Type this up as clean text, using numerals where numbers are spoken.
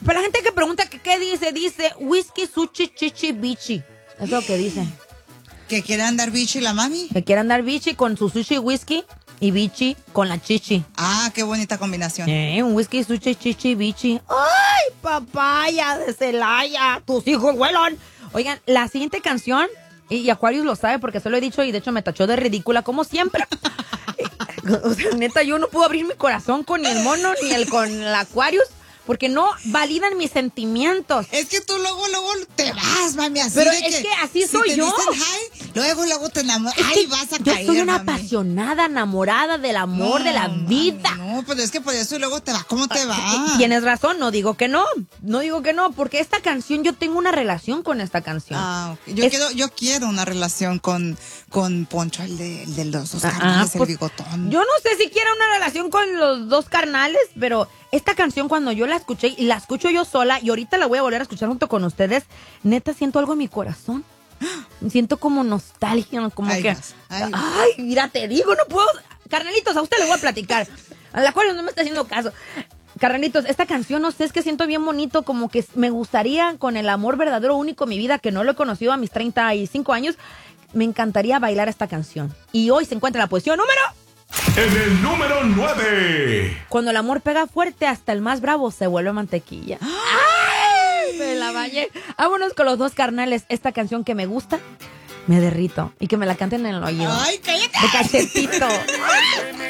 Para la gente que pregunta que qué dice whisky, sushi, chichi, bichi. Es lo que dice. ¿Que quiere andar bichi la mami? Que quiere andar bichi con su sushi whisky y bichi con la chichi. Ah, qué bonita combinación. Un whisky, sushi, chichi, bichi. ¡Ay, papaya de Celaya! ¡Tus hijos vuelan! Oigan, la siguiente canción, y Aquarius lo sabe porque se lo he dicho y de hecho me tachó de ridícula como siempre. O sea, neta, yo no puedo abrir mi corazón con el mono ni con el Aquarius. Porque no validan mis sentimientos. Es que tú luego te vas, mami, así. Pero de es que así si soy te yo. dicen hi, luego te enamoras. Ay, vas a yo caer, soy una mami. apasionada, enamorada del amor, de la vida. No, pues es que por eso luego te va. ¿Cómo te va? Tienes razón, no digo que no. No digo que no, porque esta canción, yo tengo una relación con esta canción. Ah, okay. Yo quiero una relación con Poncho, el de los dos carnales, pues, el bigotón. Yo no sé si quiera una relación con los dos carnales, pero esta canción cuando yo la escuché, y la escucho yo sola, y ahorita la voy a volver a escuchar junto con ustedes, neta siento algo en mi corazón. Siento como nostalgia, como ay, que... Dios, ay, ay, mira, te digo, no puedo... Carnalitos, a usted le voy a platicar. A la cual no me está haciendo caso. Carnalitos, esta canción, no sé, es que siento bien bonito, como que me gustaría, con el amor verdadero único en mi vida, que no lo he conocido a mis 35 años, me encantaría bailar esta canción. Y hoy se encuentra en la posición número... En el número 9. Cuando el amor pega fuerte, hasta el más bravo se vuelve mantequilla. ¡Ay! Me la bañé. Vámonos con los dos carnales. Esta canción que me gusta, me derrito. Y que me la canten en el oído. ¡Ay, cállate! De cachetito.